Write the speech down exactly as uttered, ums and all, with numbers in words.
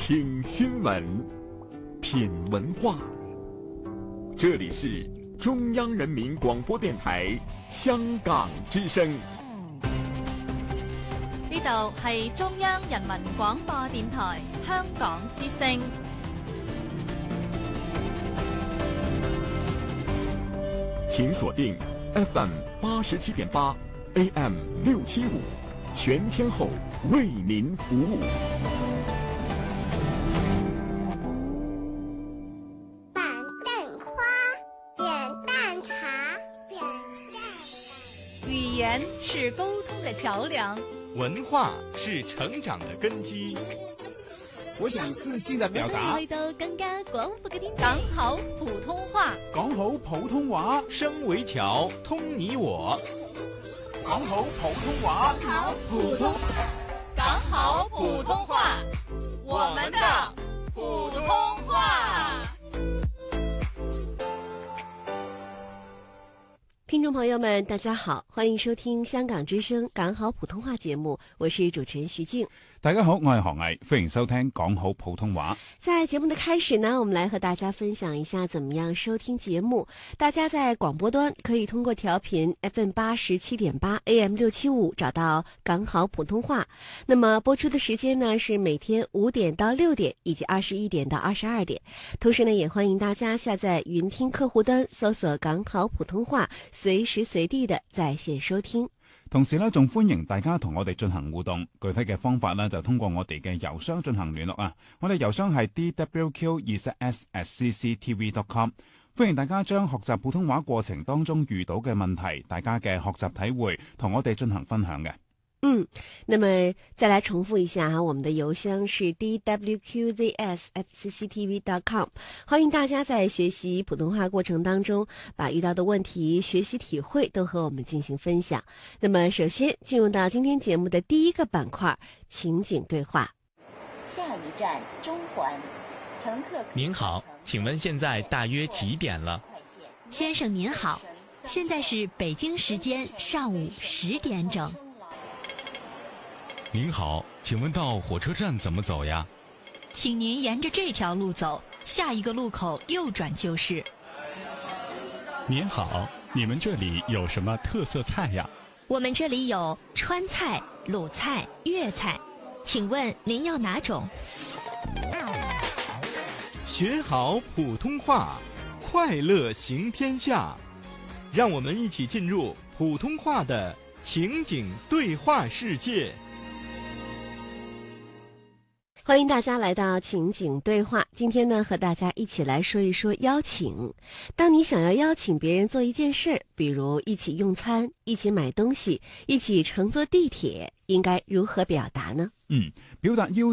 听新闻，品文化。这里是中央人民广播電台香港之聲。 呢度係中央人民廣播電台香港之聲。 請鎖定 F M 八十七點八 A M 六七五，全天候為您服務。 板凳花，扁担茶，扁担。 語言是溝通的橋梁， 文化是成長的根基。 我想自信地表達， 去到更加廣闊嘅天地。講好普通話， 講好普通話， 聲為橋，通你我。 講好普通話， 講好普通，講好普通話，我們的普通話。 聽眾朋友們，大家好，歡迎收聽香港之聲講好普通話節目，我是主持人徐靜。 大家好，我係何毅，歡迎收聽講好普通話。 在節目的開始呢，我們來和大家分享一下怎麼樣收聽節目。大家在廣播端可以通過調頻 F M 八十七點八 A M 六七五找到講好普通話。那麼播出的時間呢是每天五點到六點，以及二十一點到二十二點。同時呢，也歡迎大家下載雲聽客戶端，搜索講好普通話，隨時隨地的在線收聽。 同時呢，仲歡迎大家同我哋進行互動。具體嘅方法呢，就通過我哋嘅郵箱進行聯絡啊。我哋郵箱係 d w q 二十 s at c c t v dot com。歡迎大家將學習普通話過程當中遇到嘅問題，大家嘅學習體會，同我哋進行分享嘅。 嗯，那麼再來重複一下哈，我們的郵箱是 d w q z s at c c t v dot com。歡迎大家在學習普通話過程當中，把遇到的問題、學習體會都和我們進行分享。那麼首先進入到今天節目的第一個板塊，情景對話。 下一站中環，乘客。 您好，請問現在大約幾點了？ 先生您好，現在是北京時間上午十點整。 您好，請問到火車站怎麼走呀？ 請您沿着這條路走，下一個路口右轉就是。 您好，你們這裡有什麼特色菜呀？ 我們這裡有川菜、魯菜、粵菜，請問您要哪種？ 學好普通話，快樂行天下。讓我們一起進入普通話的情景對話世界。 歡迎大家來到情景對話。今天呢，和大家一起來說一說邀請。當你想要邀請別人做一件事，比如一起用餐、一起買東西、一起乘坐地鐵，應該如何表達呢？ 嗯，表達邀